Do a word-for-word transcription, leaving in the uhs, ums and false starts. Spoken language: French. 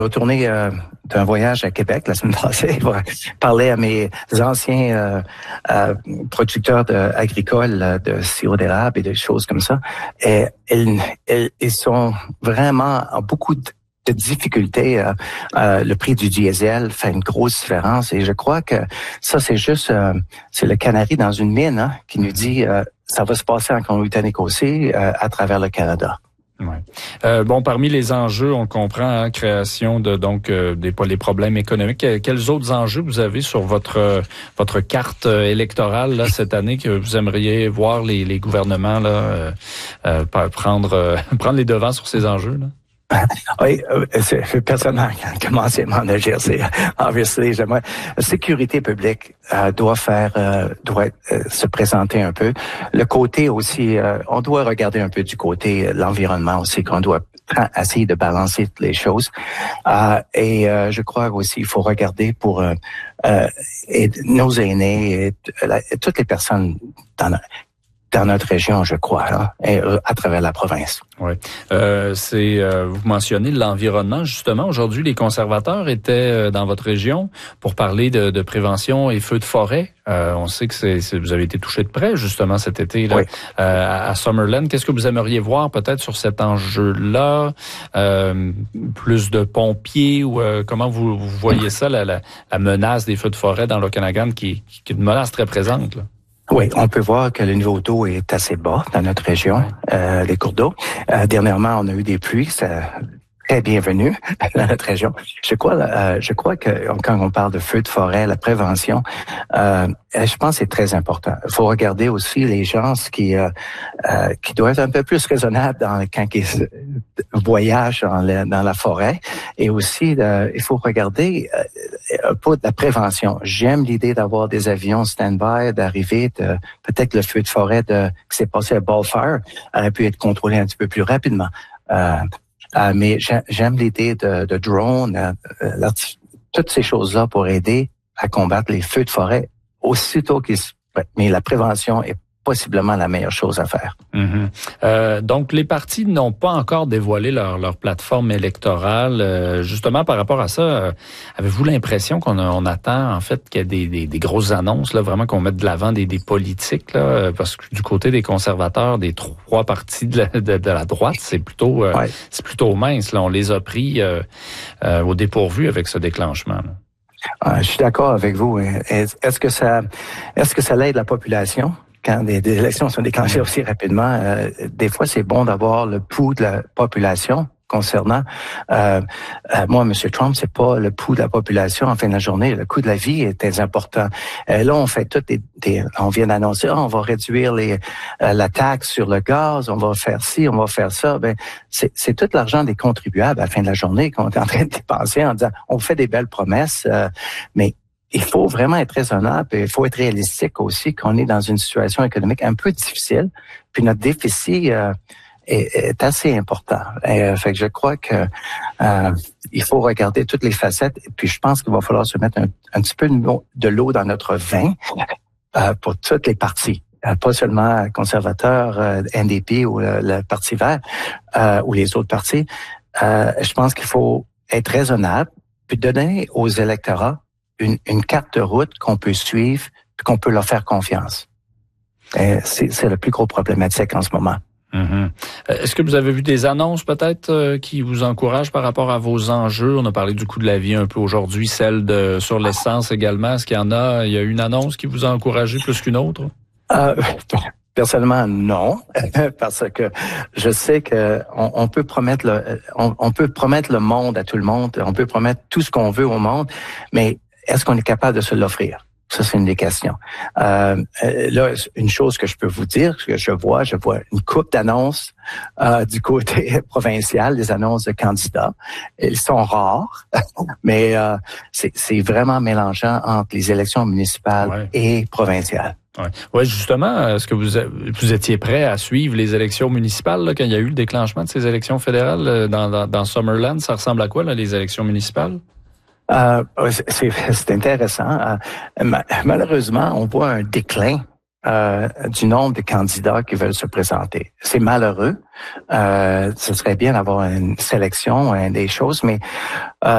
Retourné euh, d'un voyage à Québec la semaine passée pour parler à mes anciens euh, euh, producteurs de, agricoles de sirop d'érable et des choses comme ça. Et ils, ils, ils sont vraiment en beaucoup de, de difficultés. Euh, euh, le prix du diesel fait une grosse différence et je crois que ça, c'est juste euh, c'est le canari dans une mine hein, qui nous dit euh, ça va se passer en Colombie-Britannique aussi euh, à travers le Canada. Ouais. Euh, bon, parmi les enjeux, on comprend hein, création de donc euh, des les problèmes économiques. Quels autres enjeux vous avez sur votre euh, votre carte électorale là, cette année que vous aimeriez voir les, les gouvernements là euh, euh, prendre euh, prendre les devants sur ces enjeux là? Oui, c'est personnellement commencer à m'en agir. C'est obviously, j'aimerais. La sécurité publique euh, doit faire, euh, doit euh, se présenter un peu. Le côté aussi, euh, on doit regarder un peu du côté euh, l'environnement aussi, qu'on doit essayer de balancer toutes les choses. Euh, et euh, je crois aussi il faut regarder pour euh, euh, et nos aînés, et, la, et toutes les personnes dans la, dans notre région, je crois, là, et à travers la province. Oui. Euh, c'est euh, vous mentionnez l'environnement, justement. Aujourd'hui, les conservateurs étaient dans votre région pour parler de, de prévention et feux de forêt. Euh, on sait que c'est, c'est, vous avez été touché de près, justement, cet été là, oui. euh, à, à Summerland. Qu'est-ce que vous aimeriez voir peut-être sur cet enjeu-là? Euh, plus de pompiers ou euh, comment vous, vous voyez ça, la, la, la menace des feux de forêt dans l'Okanagan, qui, qui est une menace très présente, là? Oui, on peut voir que le niveau d'eau est assez bas dans notre région, euh, les cours d'eau. Euh, dernièrement, on a eu des pluies, ça très bienvenue dans notre région. Je crois, euh, je crois que quand on parle de feux de forêt, la prévention, euh, je pense que c'est très important. Il faut regarder aussi les gens qui euh, euh, qui doivent être un peu plus raisonnables dans, quand ils voyagent dans la, dans la forêt. Et aussi, euh, il faut regarder euh, pour de la prévention. J'aime l'idée d'avoir des avions stand-by, d'arriver, de, peut-être le feu de forêt de, qui s'est passé à Ballfire aurait pu être contrôlé un petit peu plus rapidement. Euh, Euh, mais j'aime l'idée de, de drones, euh, euh, toutes ces choses-là pour aider à combattre les feux de forêt aussitôt qu'ils se... Mais la prévention est possiblement la meilleure chose à faire. Mm-hmm. Euh, donc, les partis n'ont pas encore dévoilé leur, leur plateforme électorale. Euh, justement, par rapport à ça, euh, avez-vous l'impression qu'on a, on attend, en fait, qu'il y a des, des, des grosses annonces, là, vraiment qu'on mette de l'avant des, des politiques, là, parce que du côté des conservateurs, des trois partis de la, de, de la droite, c'est plutôt, euh, ouais. c'est plutôt mince. Là, on les a pris euh, euh, au dépourvu avec ce déclenchement, là. Ah, je suis d'accord avec vous. Est-ce que ça, est-ce que ça l'aide la population? Quand des, des élections sont déclenchées aussi rapidement, euh, des fois, c'est bon d'avoir le pouls de la population concernant. Euh, euh, moi, M. Trump, c'est pas le pouls de la population en fin de la journée. Le coût de la vie est très important. Euh, là, on fait tout des, des on vient d'annoncer, oh, on va réduire les euh, la taxe sur le gaz, on va faire ci, on va faire ça. Ben, c'est, c'est tout l'argent des contribuables à la fin de la journée qu'on est en train de dépenser en disant, on fait des belles promesses, euh, mais il faut vraiment être raisonnable et il faut être réalistique aussi qu'on est dans une situation économique un peu difficile. Puis notre déficit euh, est, est assez important. Et, euh, fait que je crois que euh, il faut regarder toutes les facettes. Et puis je pense qu'il va falloir se mettre un, un petit peu de l'eau dans notre vin euh, pour toutes les partis. Euh, pas seulement conservateurs, euh, N D P ou le, le Parti vert euh, ou les autres partis. Euh, je pense qu'il faut être raisonnable puis donner aux électorats Une, une carte de route qu'on peut suivre, puis qu'on peut leur faire confiance. Et c'est, c'est le plus gros problématique en ce moment. Mm-hmm. Est-ce que vous avez vu des annonces peut-être euh, qui vous encouragent par rapport à vos enjeux? On a parlé du coût de la vie un peu aujourd'hui, celle de sur l'essence également. Est-ce qu'il y en a? Il y a une annonce qui vous a encouragé plus qu'une autre? Euh, Personnellement, non, parce que je sais que on, on peut promettre le, on, on peut promettre le monde à tout le monde, on peut promettre tout ce qu'on veut au monde, mais est-ce qu'on est capable de se l'offrir? Ça, c'est une des questions. Euh, là, une chose que je peux vous dire, que je vois, je vois une couple d'annonces euh, du côté provincial, des annonces de candidats. Ils sont rares, mais euh, c'est, c'est vraiment mélangeant entre les élections municipales ouais. et provinciales. Oui, ouais, justement, est-ce que vous, vous étiez prêt à suivre les élections municipales là, quand il y a eu le déclenchement de ces élections fédérales dans, dans, dans Summerland? Ça ressemble à quoi, là, les élections municipales? Euh, c'est, c'est intéressant. Euh, malheureusement, on voit un déclin euh, du nombre de candidats qui veulent se présenter. C'est malheureux. Euh, ce serait bien d'avoir une sélection, hein, des choses, mais euh,